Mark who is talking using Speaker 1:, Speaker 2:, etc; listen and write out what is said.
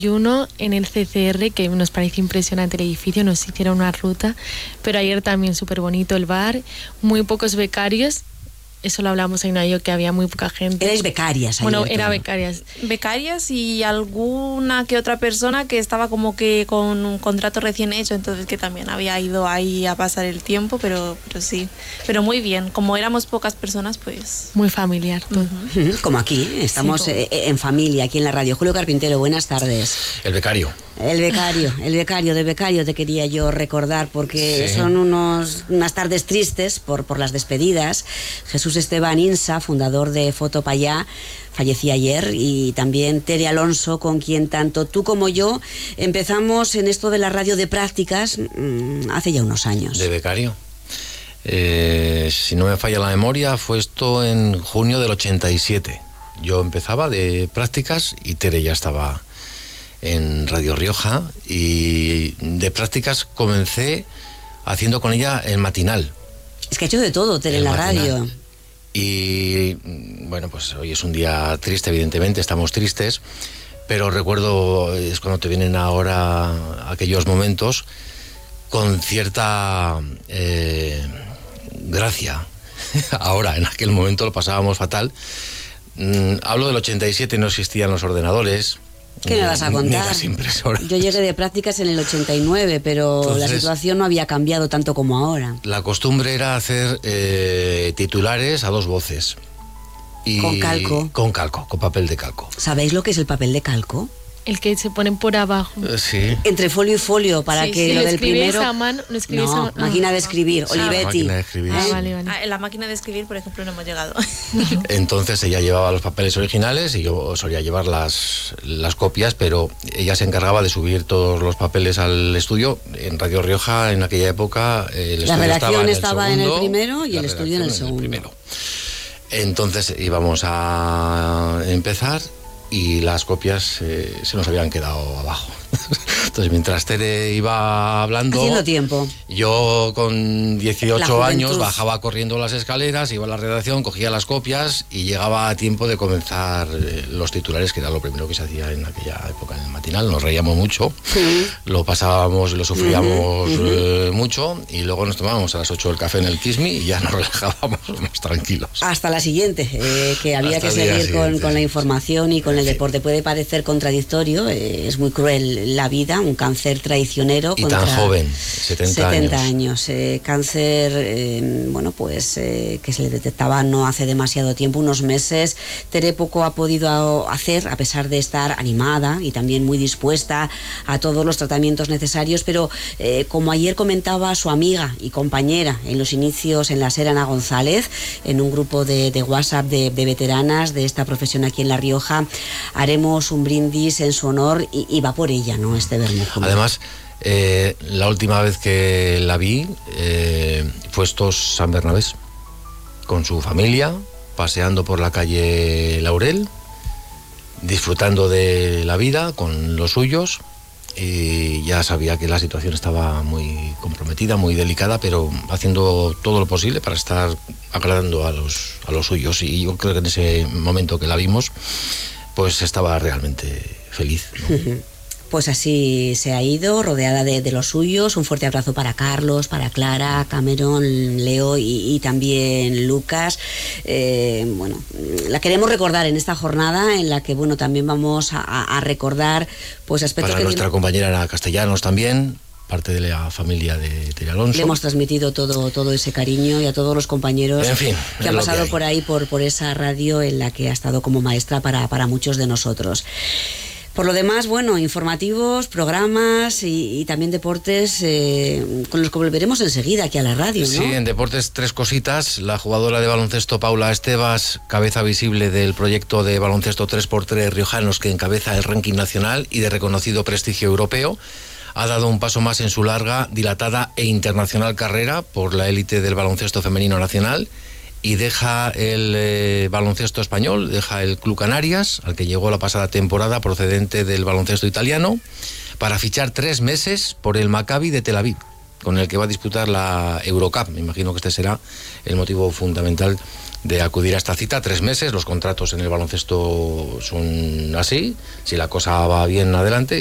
Speaker 1: uno en el CCR, que nos parece impresionante el edificio, nos hicieron una ruta, pero ayer también súper bonito el bar, muy pocos becarios, eso lo hablamos en yo, que había muy poca gente.
Speaker 2: ¿Erais becarias ayer?
Speaker 1: Bueno, era becarias.
Speaker 3: Becarias y alguna que otra persona que estaba como que con un contrato recién hecho, entonces que también había ido ahí a pasar el tiempo, pero sí, pero muy bien, como éramos pocas personas, pues...
Speaker 1: Muy familiar todo.
Speaker 2: Como aquí, estamos en familia, aquí en la radio. Julio Carpintero, buenas tardes.
Speaker 4: El becario.
Speaker 2: El becario te quería yo recordar, porque son unas tardes tristes por las despedidas. Jesús Esteban Insa, fundador de Foto Payá, fallecía ayer, y también Tere Alonso, con quien tanto tú como yo empezamos en esto de la radio de prácticas hace ya unos años.
Speaker 4: De becario. Si no me falla la memoria, fue esto en junio del 87. Yo empezaba de prácticas y Tere ya estaba en Radio Rioja, y de prácticas comencé haciendo con ella el matinal.
Speaker 2: Es que ha hecho de todo, Tere, en la radio.
Speaker 4: Y bueno, pues hoy es un día triste, evidentemente, estamos tristes, pero recuerdo, es cuando te vienen ahora aquellos momentos con cierta gracia. Ahora, en aquel momento lo pasábamos fatal. Hablo del 87, no existían los ordenadores.
Speaker 2: ¿Qué me vas a contar?
Speaker 4: Ni las impresoras.
Speaker 2: Yo llegué de prácticas en el 89, pero entonces, la situación no había cambiado tanto como ahora.
Speaker 4: La costumbre era hacer titulares a dos voces. Y
Speaker 2: ¿con calco?
Speaker 4: Con calco, con papel de calco.
Speaker 2: ¿Sabéis lo que es el papel de calco?
Speaker 1: El que se ponen por abajo.
Speaker 4: Sí.
Speaker 2: Entre folio y folio, para que lo del primero...
Speaker 1: a mano, lo escribís a mano.
Speaker 2: Máquina de escribir, Olivetti.
Speaker 4: Máquina de escribir.
Speaker 1: Vale.
Speaker 3: En la máquina de escribir, por ejemplo, no hemos llegado.
Speaker 4: Entonces ella llevaba los papeles originales y yo solía llevar las copias, pero ella se encargaba de subir todos los papeles al estudio. En Radio Rioja, en aquella época, el
Speaker 2: la
Speaker 4: estudio
Speaker 2: redacción
Speaker 4: estaba
Speaker 2: en el primero y el estudio en el segundo.
Speaker 4: Entonces íbamos a empezar y las copias se nos habían quedado abajo. Entonces, mientras Tere iba hablando,
Speaker 2: haciendo tiempo,
Speaker 4: yo con 18 años bajaba corriendo las escaleras, iba a la redacción, cogía las copias y llegaba a tiempo de comenzar los titulares, que era lo primero que se hacía en aquella época en el matinal. Nos reíamos mucho, lo pasábamos, lo sufríamos mucho, y luego nos tomábamos a las 8 el café en el Kismi y ya nos relajábamos más tranquilos.
Speaker 2: Hasta la siguiente, que había
Speaker 4: hasta
Speaker 2: que seguir con la información y con el deporte. Puede parecer contradictorio, es muy cruel la vida, un cáncer traicionero.
Speaker 4: Y tan joven, 70
Speaker 2: años. Cáncer, bueno, pues que se le detectaba no hace demasiado tiempo, unos meses. Tere poco ha podido hacer, a pesar de estar animada y también muy dispuesta a todos los tratamientos necesarios, pero como ayer comentaba su amiga y compañera en los inicios en la SER, Ana González, en un grupo de WhatsApp de veteranas de esta profesión aquí en La Rioja, haremos un brindis en su honor y va por ella, ¿no? Este vermouth.
Speaker 4: Además, la última vez que la vi fue estos San Bernabés, con su familia, paseando por la calle Laurel, disfrutando de la vida con los suyos, y ya sabía que la situación estaba muy comprometida, muy delicada, pero haciendo todo lo posible para estar agradando a los suyos, y yo creo que en ese momento que la vimos, pues estaba realmente feliz, ¿no?
Speaker 2: Pues así se ha ido, rodeada de los suyos. Un fuerte abrazo para Carlos, para Clara, Cameron, Leo y también Lucas. Bueno, la queremos recordar en esta jornada en la que, bueno, también vamos a recordar pues aspectos
Speaker 4: para nuestra compañera Ana Castellanos también, parte de la familia de Tere Alonso.
Speaker 2: Le hemos transmitido todo ese cariño, y a todos los compañeros, en fin, que han pasado por ahí, por esa radio en la que ha estado como maestra para muchos de nosotros. Por lo demás, bueno, informativos, programas y también deportes con los que volveremos enseguida aquí a la radio, ¿no?
Speaker 4: Sí, en deportes 3 cositas. La jugadora de baloncesto Paula Estevas, cabeza visible del proyecto de baloncesto 3x3 riojanos que encabeza el ranking nacional y de reconocido prestigio europeo, ha dado un paso más en su larga, dilatada e internacional carrera por la élite del baloncesto femenino nacional, y deja el baloncesto español, deja el Club Canarias, al que llegó la pasada temporada procedente del baloncesto italiano, para fichar 3 meses por el Maccabi de Tel Aviv. con el que va a disputar la Eurocup. Me imagino que este será el motivo fundamental de acudir a esta cita. 3 meses, los contratos en el baloncesto son así, si la cosa va bien adelante.